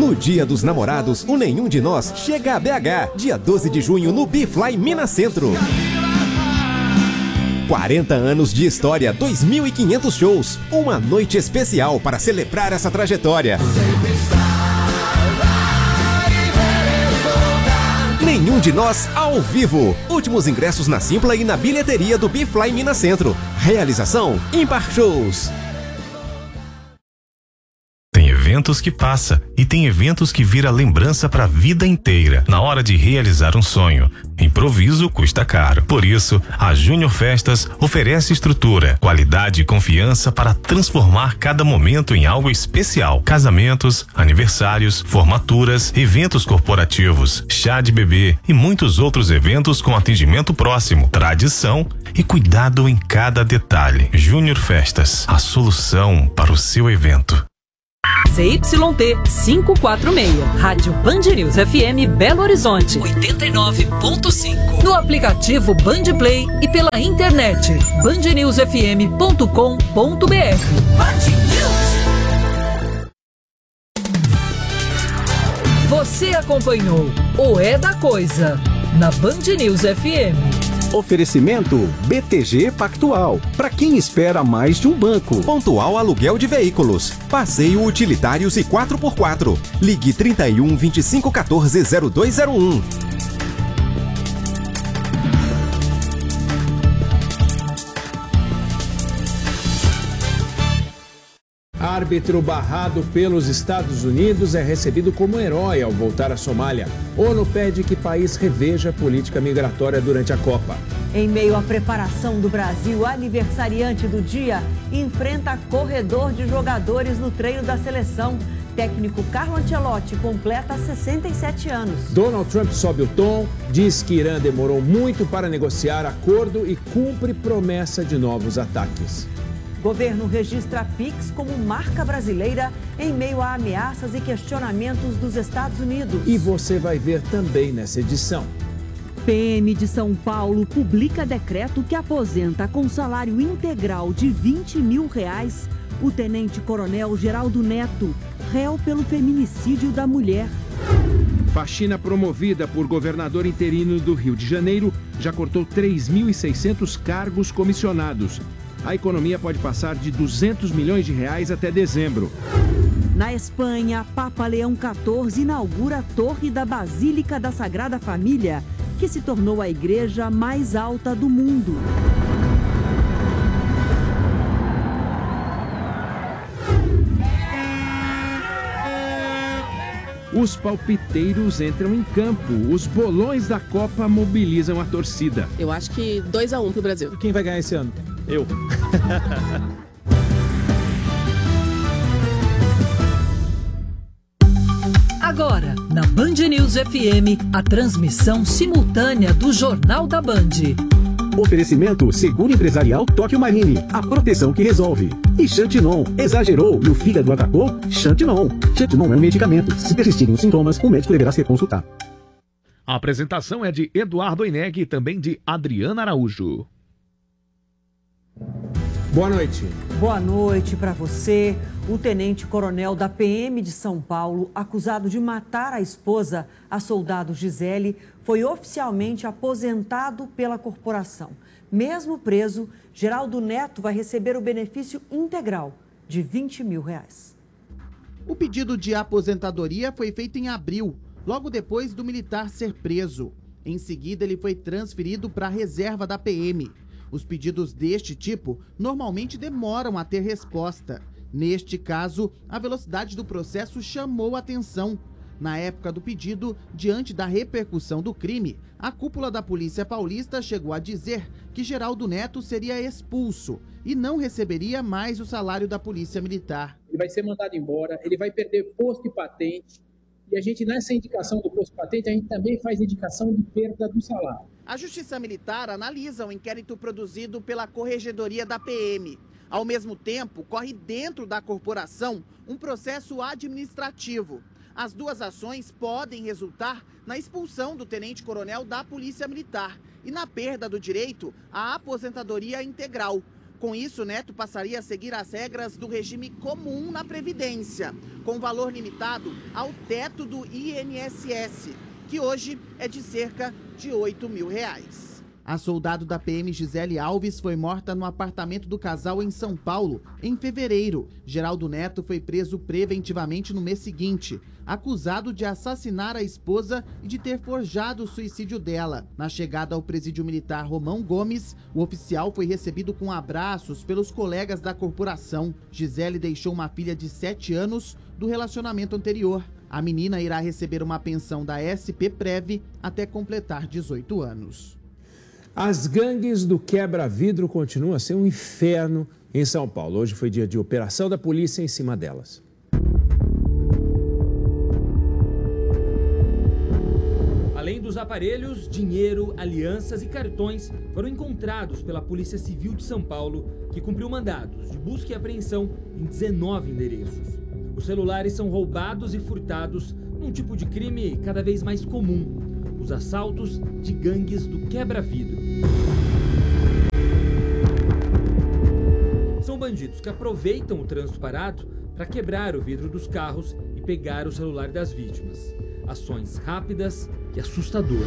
No Dia dos Namorados, o Nenhum de Nós chega a BH, dia 12 de junho no Bifly Minas Centro. 40 anos de história, 2.500 shows, uma noite especial para celebrar essa trajetória. Nenhum de Nós ao vivo. Últimos ingressos na Simpla e na bilheteria do Bifly Minas Centro. Realização Impar Shows. Eventos que passa e tem eventos que vira lembrança para a vida inteira. Na hora de realizar um sonho, improviso custa caro. Por isso, a Júnior Festas oferece estrutura, qualidade e confiança para transformar cada momento em algo especial. Casamentos, aniversários, formaturas, eventos corporativos, chá de bebê e muitos outros eventos com atendimento próximo, tradição e cuidado em cada detalhe. Júnior Festas, a solução para o seu evento. ZYT 546, Rádio Band News FM Belo Horizonte 89.5. No aplicativo Band Play e pela internet bandnewsfm.com.br. Você acompanhou o É da Coisa na Band News FM. Oferecimento BTG Pactual. Para quem espera mais de um banco. Pontual Aluguel de Veículos. Passeio Utilitários e 4x4. Ligue 31 25 14 0201. Árbitro barrado pelos Estados Unidos é recebido como herói ao voltar à Somália. ONU pede que país reveja a política migratória durante a Copa. Em meio à preparação do Brasil, aniversariante do dia enfrenta corredor de jogadores no treino da seleção. Técnico Carlo Ancelotti completa 67 anos. Donald Trump sobe o tom, diz que Irã demorou muito para negociar acordo e cumpre promessa de novos ataques. Governo registra Pix como marca brasileira em meio a ameaças e questionamentos dos Estados Unidos. E você vai ver também nessa edição. PM de São Paulo publica decreto que aposenta com salário integral de R$20 mil o tenente-coronel Geraldo Neto, réu pelo feminicídio da mulher. Faxina promovida por governador interino do Rio de Janeiro já cortou 3.600 cargos comissionados. A economia pode passar de R$200 milhões até dezembro. Na Espanha, Papa Leão XIV inaugura a Torre da Basílica da Sagrada Família, que se tornou a igreja mais alta do mundo. Os palpiteiros entram em campo. Os bolões da Copa mobilizam a torcida. Eu acho que 2-1 pro Brasil. Quem vai ganhar esse ano? Eu. Agora, na Band News FM, a transmissão simultânea do Jornal da Band. Oferecimento Seguro Empresarial Tóquio Marine, a proteção que resolve. E Xantinon, exagerou e o fígado atacou? Xantinon. Xantinon é um medicamento. Se persistirem os sintomas, o médico deverá ser consultado. A apresentação é de Eduardo Oineg e também de Adriana Araújo. Boa noite. Boa noite para você. O tenente-coronel da PM de São Paulo, acusado de matar a esposa, a soldado Gisele, foi oficialmente aposentado pela corporação. Mesmo preso, Geraldo Neto vai receber o benefício integral de R$20 mil. O pedido de aposentadoria foi feito em abril, logo depois do militar ser preso. Em seguida, ele foi transferido para a reserva da PM. Os pedidos deste tipo normalmente demoram a ter resposta. Neste caso, a velocidade do processo chamou atenção. Na época do pedido, diante da repercussão do crime, a cúpula da Polícia Paulista chegou a dizer que Geraldo Neto seria expulso e não receberia mais o salário da Polícia Militar. Ele vai ser mandado embora, ele vai perder posto e patente. E a gente, nessa indicação do posto e patente, a gente também faz indicação de perda do salário. A Justiça Militar analisa o inquérito produzido pela Corregedoria da PM. Ao mesmo tempo, corre dentro da corporação um processo administrativo. As duas ações podem resultar na expulsão do tenente-coronel da Polícia Militar e na perda do direito à aposentadoria integral. Com isso, Neto passaria a seguir as regras do regime comum na Previdência, com valor limitado ao teto do INSS, que hoje é de cerca de R$8 mil. A soldado da PM Gisele Alves foi morta no apartamento do casal em São Paulo, em fevereiro. Geraldo Neto foi preso preventivamente no mês seguinte, acusado de assassinar a esposa e de ter forjado o suicídio dela. Na chegada ao presídio militar Romão Gomes, o oficial foi recebido com abraços pelos colegas da corporação. Gisele deixou uma filha de 7 anos do relacionamento anterior. A menina irá receber uma pensão da SP-Prev até completar 18 anos. As gangues do quebra-vidro continuam a ser um inferno em São Paulo. Hoje foi dia de operação da polícia em cima delas. Além dos aparelhos, dinheiro, alianças e cartões foram encontrados pela Polícia Civil de São Paulo, que cumpriu mandados de busca e apreensão em 19 endereços. Os celulares são roubados e furtados num tipo de crime cada vez mais comum: os assaltos de gangues do quebra-vidro. São bandidos que aproveitam o trânsito parado para quebrar o vidro dos carros e pegar o celular das vítimas. Ações rápidas e assustadoras.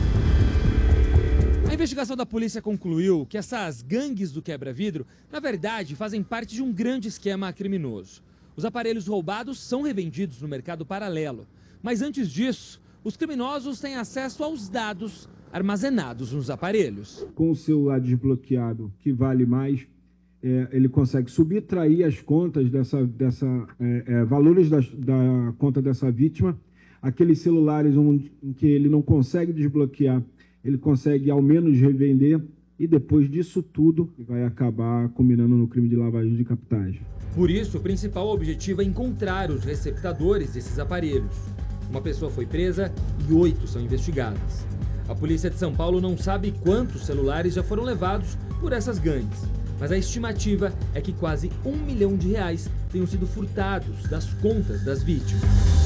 A investigação da polícia concluiu que essas gangues do quebra-vidro, na verdade, fazem parte de um grande esquema criminoso. Os aparelhos roubados são revendidos no mercado paralelo. Mas antes disso, os criminosos têm acesso aos dados armazenados nos aparelhos. Com o celular desbloqueado, que vale mais, ele consegue subtrair as contas valores da conta dessa vítima. Aqueles celulares em que ele não consegue desbloquear, ele consegue ao menos revender, e depois disso tudo vai acabar combinando no crime de lavagem de capitais. Por isso, o principal objetivo é encontrar os receptadores desses aparelhos. Uma pessoa foi presa e 8 são investigadas. A polícia de São Paulo não sabe quantos celulares já foram levados por essas gangues, mas a estimativa é que quase R$1 milhão tenham sido furtados das contas das vítimas.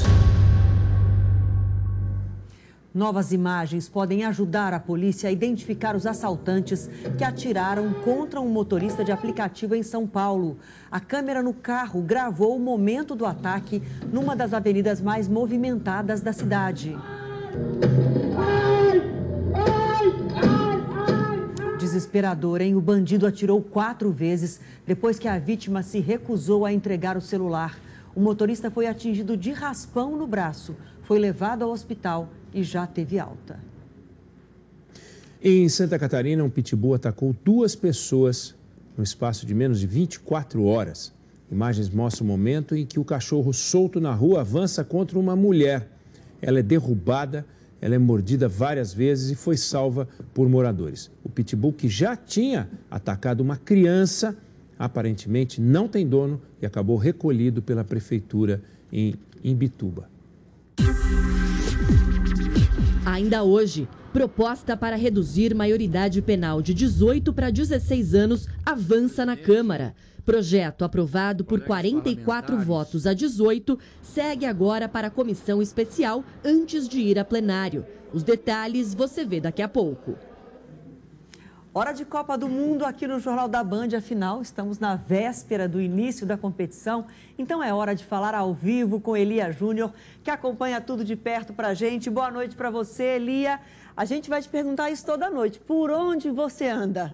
Novas imagens podem ajudar a polícia a identificar os assaltantes que atiraram contra um motorista de aplicativo em São Paulo. A câmera no carro gravou o momento do ataque numa das avenidas mais movimentadas da cidade. Desesperador, hein? O bandido atirou 4 vezes depois que a vítima se recusou a entregar o celular. O motorista foi atingido de raspão no braço, foi levado ao hospital e já teve alta. Em Santa Catarina, um pitbull atacou 2 pessoas no espaço de menos de 24 horas. Imagens mostram o momento em que o cachorro solto na rua avança contra uma mulher. Ela é derrubada, ela é mordida várias vezes e foi salva por moradores. O pitbull, que já tinha atacado uma criança, aparentemente não tem dono e acabou recolhido pela prefeitura em Imbituba. Ainda hoje, proposta para reduzir maioridade penal de 18 para 16 anos avança na Câmara. Projeto aprovado por 44 votos a 18 segue agora para a comissão especial antes de ir a plenário. Os detalhes você vê daqui a pouco. Hora de Copa do Mundo aqui no Jornal da Band, afinal, estamos na véspera do início da competição, então é hora de falar ao vivo com Elia Júnior, que acompanha tudo de perto pra gente. Boa noite para você, Elia. A gente vai te perguntar isso toda noite, por onde você anda?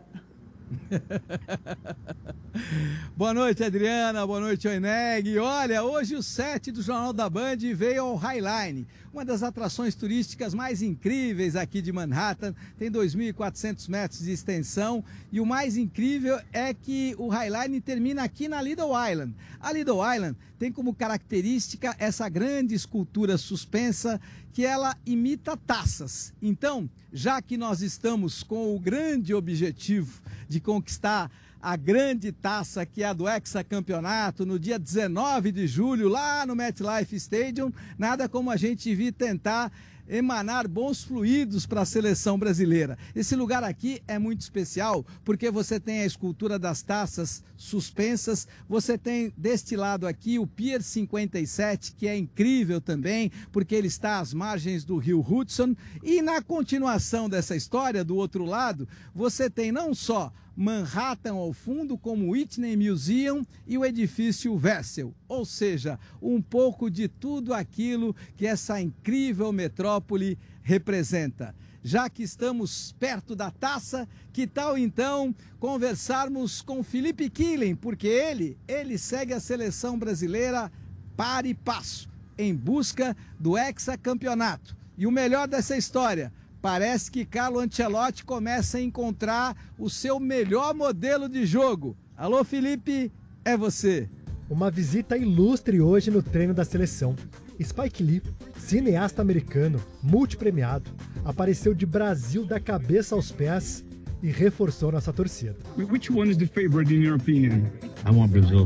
Boa noite, Adriana, boa noite, Oineg. Olha, hoje o set do Jornal da Band veio ao Highline, uma das atrações turísticas mais incríveis aqui de Manhattan. Tem 2.400 metros de extensão e o mais incrível é que o Highline termina aqui na Lido Island. A Lido Island tem como característica essa grande escultura suspensa que ela imita taças. Então, já que nós estamos com o grande objetivo de conquistar a grande taça que é a do hexacampeonato no dia 19 de julho lá no MetLife Stadium, nada como a gente vir tentar emanar bons fluidos para a seleção brasileira. Esse lugar aqui é muito especial porque você tem a escultura das taças suspensas, você tem deste lado aqui o Pier 57, que é incrível também, porque ele está às margens do rio Hudson, e na continuação dessa história, do outro lado, você tem não só Manhattan ao fundo, como o Whitney Museum e o edifício Wessel. Ou seja, um pouco de tudo aquilo que essa incrível metrópole representa. Já que estamos perto da taça, que tal então conversarmos com Felipe Killen, porque ele segue a seleção brasileira para e passo, em busca do hexacampeonato. E o melhor dessa história, parece que Carlo Ancelotti começa a encontrar o seu melhor modelo de jogo. Alô, Felipe, é você. Uma visita ilustre hoje no treino da seleção. Spike Lee, cineasta americano, multipremiado, apareceu de Brasil da cabeça aos pés e reforçou nossa torcida. Which one is the favorite in your opinion? I want Brazil.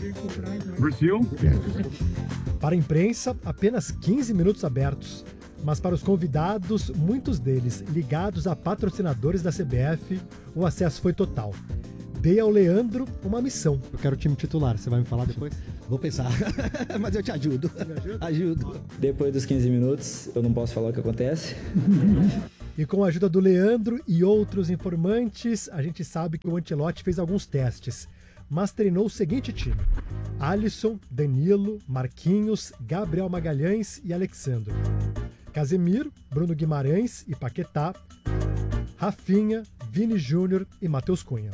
Brazil? Yes. Para a imprensa, apenas 15 minutos abertos. Mas para os convidados, muitos deles ligados a patrocinadores da CBF, o acesso foi total. Dei ao Leandro uma missão. Eu quero o time titular, você vai me falar depois? Vou pensar, mas eu te ajudo. Ajudo. Depois dos 15 minutos, eu não posso falar o que acontece. E com a ajuda do Leandro e outros informantes, a gente sabe que o Ancelotti fez alguns testes, mas treinou o seguinte time: Alisson, Danilo, Marquinhos, Gabriel Magalhães e Alexandro. Casemiro, Bruno Guimarães e Paquetá, Rafinha, Vini Júnior e Matheus Cunha.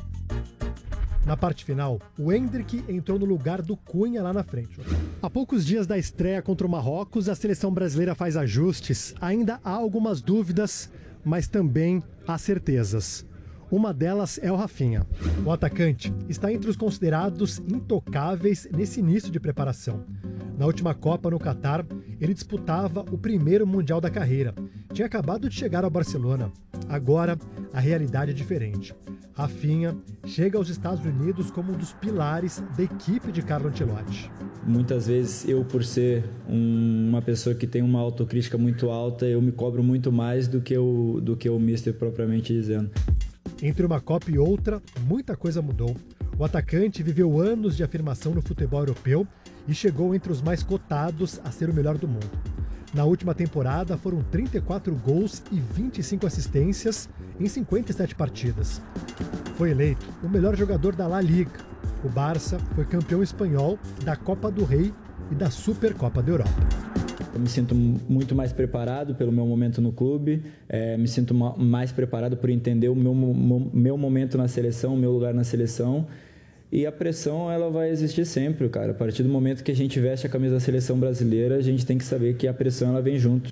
Na parte final, o Endrick entrou no lugar do Cunha lá na frente. Há poucos dias da estreia contra o Marrocos, a seleção brasileira faz ajustes. Ainda há algumas dúvidas, mas também há certezas. Uma delas é o Rafinha. O atacante está entre os considerados intocáveis nesse início de preparação. Na última Copa no Catar, ele disputava o primeiro Mundial da carreira. Tinha acabado de chegar ao Barcelona. Agora, a realidade é diferente. Rafinha chega aos Estados Unidos como um dos pilares da equipe de Carlo Ancelotti. Muitas vezes eu, por ser uma pessoa que tem uma autocrítica muito alta, eu me cobro muito mais do que o mister propriamente dizendo. Entre uma Copa e outra, muita coisa mudou. O atacante viveu anos de afirmação no futebol europeu e chegou entre os mais cotados a ser o melhor do mundo. Na última temporada foram 34 gols e 25 assistências em 57 partidas. Foi eleito o melhor jogador da La Liga. O Barça foi campeão espanhol da Copa do Rei e da Supercopa da Europa. Eu me sinto muito mais preparado pelo meu momento no clube, me sinto mais preparado por entender o meu momento na seleção, o meu lugar na seleção. E a pressão, ela vai existir sempre, cara. A partir do momento que a gente veste a camisa da seleção brasileira, a gente tem que saber que a pressão, ela vem junto.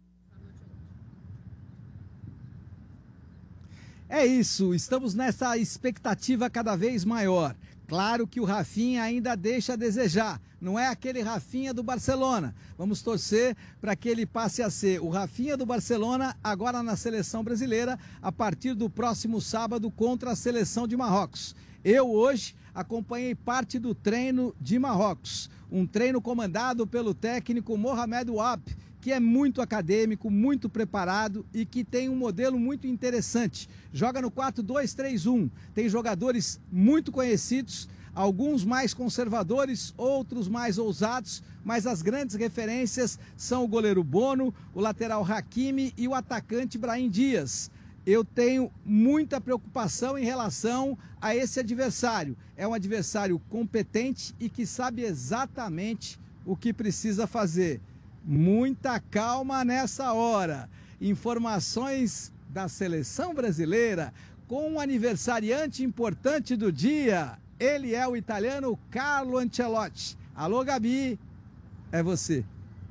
É isso, estamos nessa expectativa cada vez maior. Claro que o Rafinha ainda deixa a desejar, não é aquele Rafinha do Barcelona. Vamos torcer para que ele passe a ser o Rafinha do Barcelona agora na seleção brasileira, a partir do próximo sábado contra a seleção de Marrocos. Eu hoje acompanhei parte do treino de Marrocos, um treino comandado pelo técnico Mohamed Ouab, que é muito acadêmico, muito preparado e que tem um modelo muito interessante. Joga no 4-2-3-1, tem jogadores muito conhecidos, alguns mais conservadores, outros mais ousados, mas as grandes referências são o goleiro Bono, o lateral Hakimi e o atacante Brahim Dias. Eu tenho muita preocupação em relação a esse adversário. É um adversário competente e que sabe exatamente o que precisa fazer. Muita calma nessa hora. Informações da seleção brasileira com um aniversariante importante do dia. Ele é o italiano Carlo Ancelotti. Alô, Gabi, é você.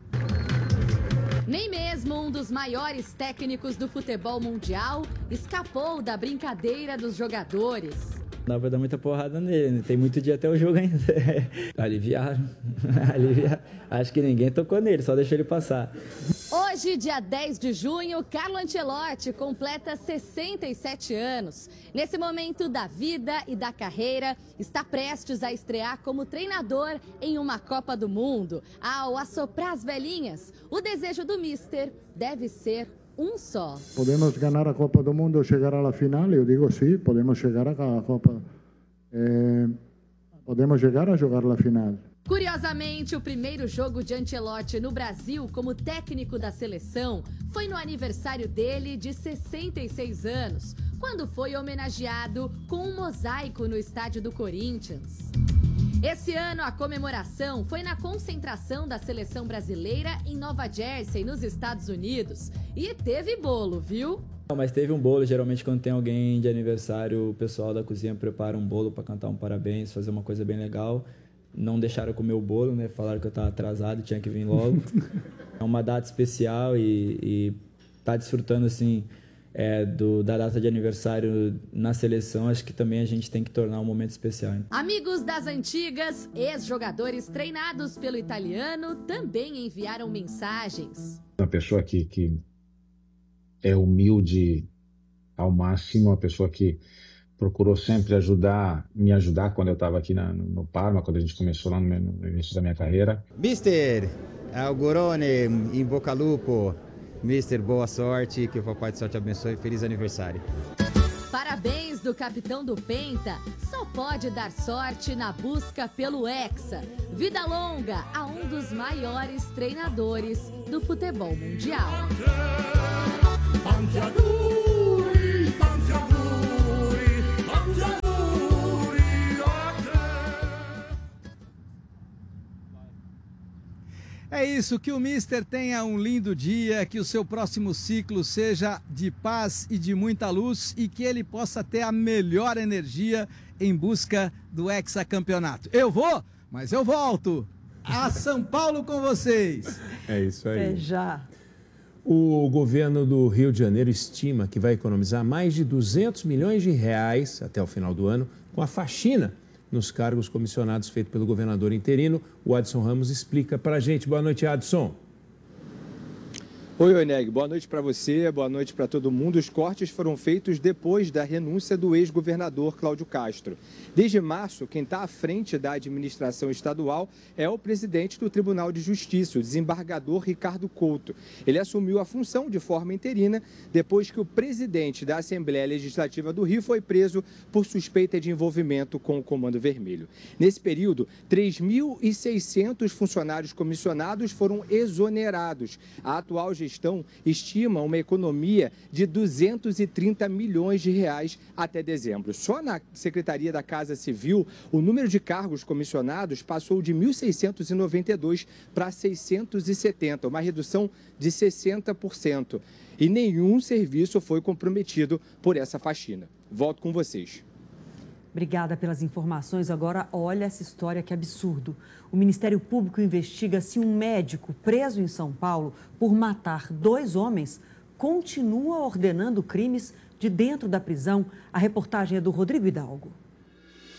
Nem mesmo um dos maiores técnicos do futebol mundial escapou da brincadeira dos jogadores. Dá pra dar muita porrada nele, tem muito dia até o jogo ainda. Aliviaram. Acho que ninguém tocou nele, só deixou ele passar. Hoje, dia 10 de junho, Carlo Ancelotti completa 67 anos. Nesse momento da vida e da carreira, está prestes a estrear como treinador em uma Copa do Mundo. Ao assoprar as velhinhas, o desejo do mister deve ser um só. Podemos ganhar a Copa do Mundo, chegar à final? Eu digo sim, podemos chegar à Copa. Podemos chegar a jogar a final. Curiosamente, o primeiro jogo de Ancelotti no Brasil como técnico da seleção foi no aniversário dele de 66 anos, quando foi homenageado com um mosaico no estádio do Corinthians. Esse ano, a comemoração foi na concentração da seleção brasileira em Nova Jersey, nos Estados Unidos. E teve bolo, viu? Mas teve um bolo. Geralmente, quando tem alguém de aniversário, o pessoal da cozinha prepara um bolo para cantar um parabéns, fazer uma coisa bem legal. Não deixaram comer o bolo, né? Falaram que eu estava atrasado, tinha que vir logo. É uma data especial e tá desfrutando, assim, da data de aniversário na seleção. Acho que também a gente tem que tornar um momento especial. Hein? Amigos das antigas, ex-jogadores treinados pelo italiano também enviaram mensagens. Uma pessoa que é humilde ao máximo, uma pessoa que procurou sempre me ajudar quando eu estava aqui no Parma, quando a gente começou lá no início da minha carreira. Mister, augurone, in bocca al lupo. Mister, boa sorte, que o Papai do Céu te abençoe. Feliz aniversário. Parabéns do capitão do Penta. Só pode dar sorte na busca pelo Hexa. Vida longa a um dos maiores treinadores do futebol mundial. É isso, que o Mister tenha um lindo dia, que o seu próximo ciclo seja de paz e de muita luz e que ele possa ter a melhor energia em busca do hexacampeonato. Eu vou, mas eu volto a São Paulo com vocês. É isso aí. Até já. O governo do Rio de Janeiro estima que vai economizar mais de 200 milhões de reais até o final do ano com a faxina nos cargos comissionados feito pelo governador interino. O Adson Ramos explica para a gente. Boa noite, Adson. Oi, Oineg. Boa noite para você, boa noite para todo mundo. Os cortes foram feitos depois da renúncia do ex-governador Cláudio Castro. Desde março, quem está à frente da administração estadual é o presidente do Tribunal de Justiça, o desembargador Ricardo Couto. Ele assumiu a função de forma interina depois que o presidente da Assembleia Legislativa do Rio foi preso por suspeita de envolvimento com o Comando Vermelho. Nesse período, 3.600 funcionários comissionados foram exonerados. A atual gestão estima uma economia de 230 milhões de reais até dezembro. Só na Secretaria da Casa Civil, o número de cargos comissionados passou de 1.692 para 670, uma redução de 60%. E nenhum serviço foi comprometido por essa faxina. Volto com vocês. Obrigada pelas informações. Agora, olha essa história, que absurdo. O Ministério Público investiga se um médico preso em São Paulo por matar 2 homens continua ordenando crimes de dentro da prisão. A reportagem é do Rodrigo Hidalgo.